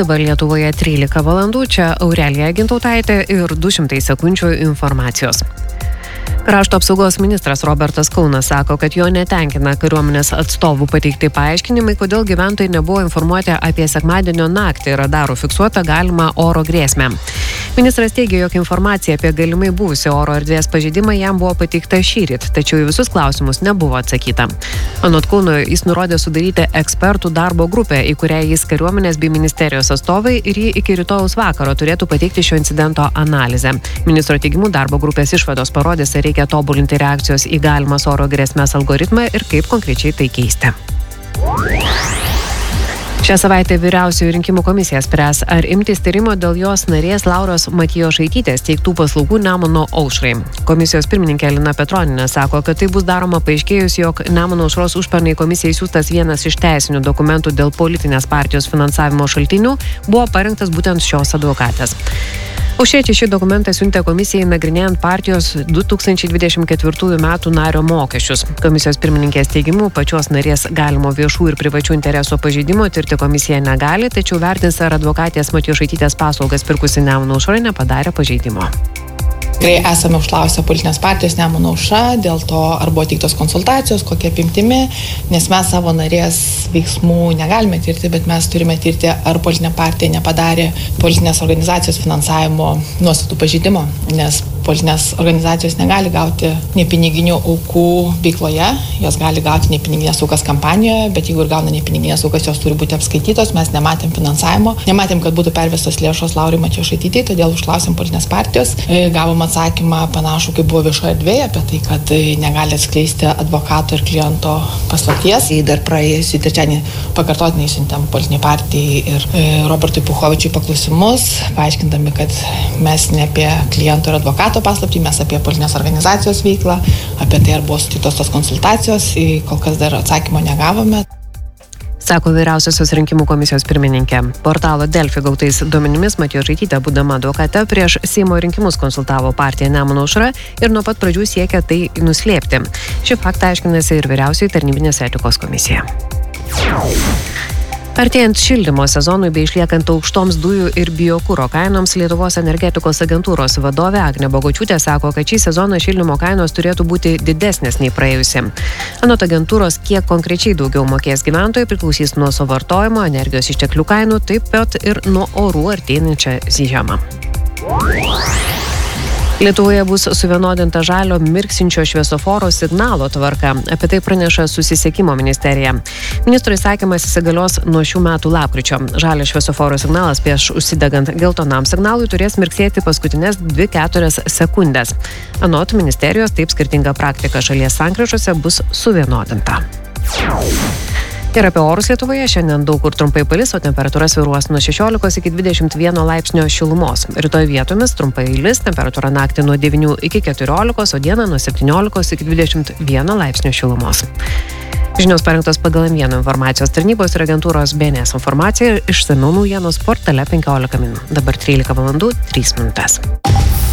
dabar Lietuvoje 13 valandų, čia Aurelija Gintautaitė ir 200 sekundžių informacijos. Krašto apsaugos ministras Robertas Kaunas sako, kad jo netenkina kariuomenės atstovų pateikti paaiškinimai, kodėl gyventojai nebuvo informuoti apie sekmadienio naktį radarų fiksuotą galimą oro grėsmę. Ministras teigia, jog informacija apie galimai buvusią oro erdvės pažeidimą jam buvo pateikta šįryt, tačiau į visus klausimus nebuvo atsakyta. Anot Kauno, jis nurodė sudaryti ekspertų darbo grupę, į kurią jis kariuomenės bei ministerijos atstovai ir jį iki rytojaus vakaro turėtų pateikti šio incidento analizę. Ministro teigimu, darbo grupės išvados parodys, ar reikia tobulinti reakcijos į galimas oro grėsmės algoritmą ir kaip konkrečiai tai keisti. Šią savaitę Vyriausioji rinkimų komisija spręs, ar imtis tyrimo dėl jos narės Lauros Matijošaitytės teiktų paslaugų Nemuno aušrai. Komisijos pirmininkė Lina Petronienė sako, kad tai bus daroma paaiškėjus, jog Nemuno aušros užpernai komisijai siųstas vienas iš teisinių dokumentų dėl politinės partijos finansavimo šaltinių buvo parengtas būtent šios advokatės. Aušriečiai šį dokumentą siuntė komisijai nagrinėjant partijos 2024 metų nario mokesčius. Komisijos pirmininkės teigimu, pačios narės galimo viešų ir privačių interesų pažeidimo tirti komisija negali, tačiau vertins, ar advokatės Matijošaitytės paslaugas pirkusi Nemuno aušra nepadarė pažeidimo. Tikrai esame užklausę politinės partijos Nemuno aušra dėl to, ar buvo teiktos konsultacijos, kokia apimtimi, nes mes savo narės veiksmų negalime tirti, bet mes turime tirti, ar politinė partija nepadarė politinės organizacijos finansavimo nuostatų pažeidimo, nes politinės organizacijos negali gauti nepiniginių aukų veikloje, jos gali gauti nepiniginės aukas kampanijoje, bet jeigu ir gauna nepiniginės aukas, jos turi būti apskaitytos, mes nematėm finansavimo, nematėm, kad būtų pervestos lėšos Laurai Matijošaitytei, todėl užklausėm politinės partijos, gavom atsakymą panašų, kaip buvo viešoje erdvėje, apie tai, kad negali atskleisti advokato ir kliento paslapties. Dar praėjusį trečiadienį pakartotinai siuntėm politiniai partijai ir Robertui Puchovičiui paklausimus, paaiškindami, kad mes ne apie kliento ir advokato paslaptį, mes apie politinės organizacijos veiklą, apie tai, ar buvo sutiktos tos konsultacijos, kol kas dar atsakymo negavome. Sako Vyriausiosios rinkimų komisijos pirmininkė. Portalo Delfi gautais duomenimis Matijošaitytė, būdama advokate, prieš Seimo rinkimus konsultavo partiją Nemuno aušra ir nuo pat pradžių siekė tai nuslėpti. Šį faktą aiškinasi ir Vyriausioji tarnybinės etikos komisija. Artėjant šildymo sezonui bei išliekant aukštoms dujų ir biokuro kainoms, Lietuvos energetikos agentūros vadovė Agnė Bogočiūtė sako, kad šį sezoną šildymo kainos turėtų būti didesnės nei praėjusi. Anot agentūros, kiek konkrečiai daugiau mokės gyventojai priklausys nuo suvartojimo, energijos išteklių kainų, taip pat ir nuo orų artėjančią žiemą. Lietuvoje bus suvienodinta žalio mirksinčio šviesoforo signalo tvarka. Apie tai praneša Susisiekimo ministerija. Ministro įsakymas įsigalios nuo šių metų lapkričio. Žalio šviesoforo signalas prieš užsidegant geltonam signalui turės mirksėti paskutinės 2-4 sekundės. Anot ministerijos, taip skirtinga praktika šalies sankryžose bus suvienodinta. Ir apie orus Lietuvoje šiandien daug kur trumpai palis, o temperatūra svyruos nuo 16 iki 21 laipsnio šilumos. Rytoj vietomis trumpai lis, temperatūra naktį nuo 9 iki 14, o dieną nuo 17 iki 21 laipsnio šilumos. Žinios parengtos pagal M1 informacijos tarnybos ir agentūros BNS informacija, išsamiau naujienos portale 15 min. Dabar 13 valandų 3 minutės.